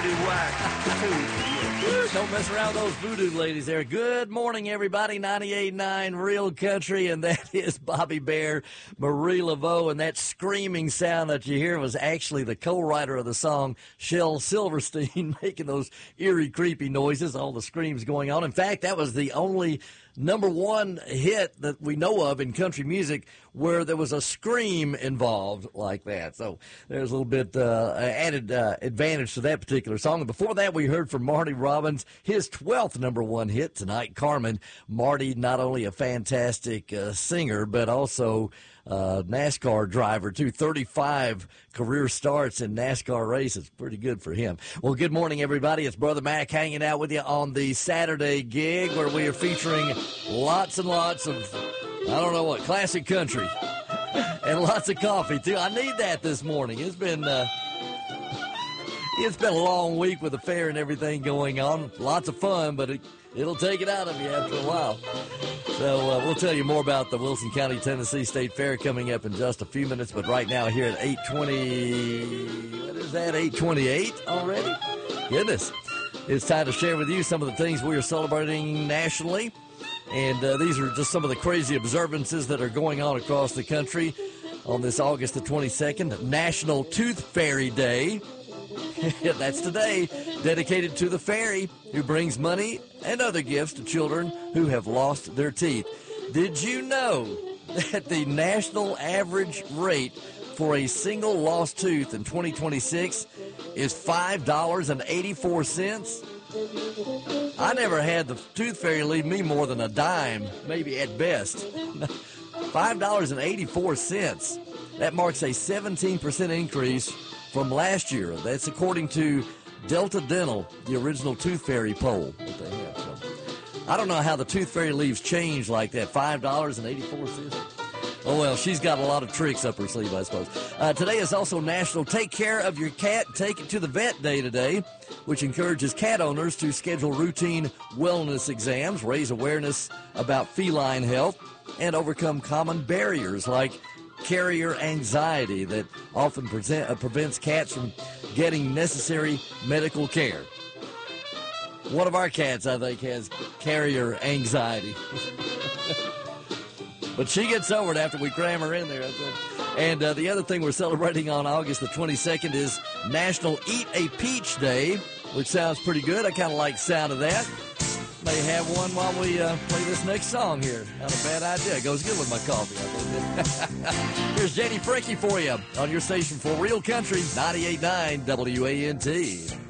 dirty whack. Don't mess around with those voodoo ladies there. Good morning, everybody. 98.9 Real Country, and that is Bobby Bare, Marie Laveau, and that screaming sound that you hear was actually the co-writer of the song, Shel Silverstein, making those eerie, creepy noises, all the screams going on. In fact, that was the only #1 hit that we know of in country music where there was a scream involved like that. So there's a little bit added advantage to that particular song. And before that, we heard from Marty Robbins, his 12th #1 hit tonight, Carmen. Marty, not only a fantastic singer, but also NASCAR driver, too. 35 career starts in NASCAR races. Pretty good for him. Well, good morning, everybody. It's Brother Mac hanging out with you on the Saturday gig where we are featuring lots and lots of, I don't know what, classic country. And lots of coffee, too. I need that this morning. It's been a long week with the fair and everything going on. Lots of fun, but it'll take it out of you after a while. So we'll tell you more about the Wilson County, Tennessee State Fair coming up in just a few minutes. But right now here at 8:20, what is that, 8:28 already? Goodness. It's time to share with you some of the things we are celebrating nationally. And these are just some of the crazy observances that are going on across the country on this August the 22nd, National Tooth Fairy Day. That's today, dedicated to the fairy who brings money and other gifts to children who have lost their teeth. Did you know that the national average rate for a single lost tooth in 2026 is $5.84? I never had the tooth fairy leave me more than a dime, maybe at best. $5.84. That marks a 17% increase from last year. That's according to Delta Dental, the original Tooth Fairy poll that they have. So, I don't know how the Tooth Fairy leaves change like that, $5.84. Oh, well, she's got a lot of tricks up her sleeve, I suppose. Today is also National Take Care of Your Cat, Take It to the Vet Day today, which encourages cat owners to schedule routine wellness exams, raise awareness about feline health, and overcome common barriers like carrier anxiety that often prevents cats from getting necessary medical care. One of our cats, I think, has carrier anxiety. But she gets over it after we cram her in there. And the other thing we're celebrating on August the 22nd is National Eat a Peach Day, which sounds pretty good. I kind of like the sound of that. May have one while we play this next song here. Not a bad idea. It goes good with my coffee, I think. Here's J.D. Frankie for you on your station for Real Country, 98.9 WANT.